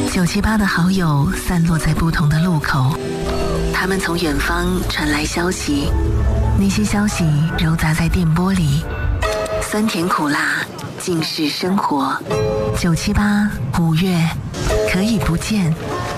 978的好友散落在不同的路口，他们从远方传来消息，那些消息揉杂在电波里，酸甜苦辣尽是生活。978，5月可以不见，